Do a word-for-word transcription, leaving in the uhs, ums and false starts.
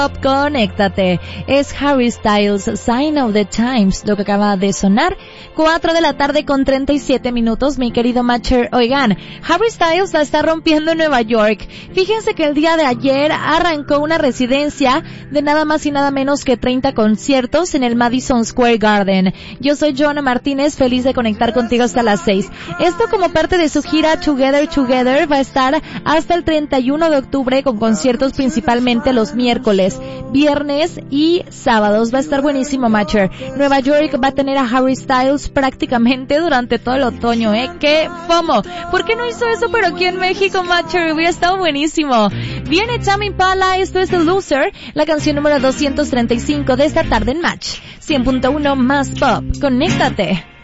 Conéctate. Es Harry Styles, Sign of the Times, lo que acaba de sonar. Cuatro de la tarde con treinta y siete minutos, mi querido Matcher. Oigan, Harry Styles la está rompiendo en Nueva York. Fíjense que el día de ayer arrancó una residencia de nada más y nada menos que treinta conciertos en el Madison Square Garden. Yo soy Joana Martínez, feliz de conectar contigo hasta las seis. Esto como parte de su gira Together Together va a estar hasta el treinta y uno de octubre con conciertos principalmente los miércoles, viernes y sábados. Va a estar buenísimo, Matcher. Nueva York va a tener a Harry Styles prácticamente durante todo el otoño, ¿eh? ¡Qué fomo! ¿Por qué no hizo eso pero aquí en México, Matcher? Hubiera estado buenísimo. Viene Tame Impala, esto es The Loser, la canción número doscientos treinta y cinco de esta tarde en Match. cien punto uno más pop. Conéctate.